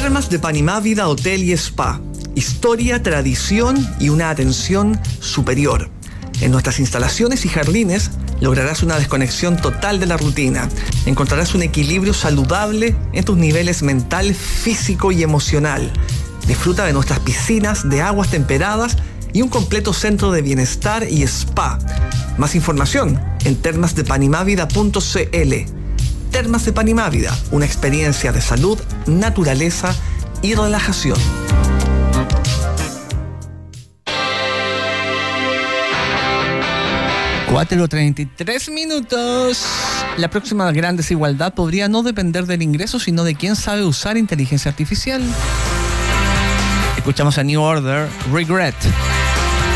Termas de Panimá Vida Hotel y Spa. Historia, tradición y una atención superior. En nuestras instalaciones y jardines lograrás una desconexión total de la rutina. Encontrarás un equilibrio saludable en tus niveles mental, físico y emocional. Disfruta de nuestras piscinas de aguas temperadas y un completo centro de bienestar y spa. Más información en termasdepanimávida.cl. Termas de Panimávida, una experiencia de salud, naturaleza y relajación. 4:33. La próxima gran desigualdad podría no depender del ingreso, sino de quién sabe usar inteligencia artificial. Escuchamos a New Order, Regret.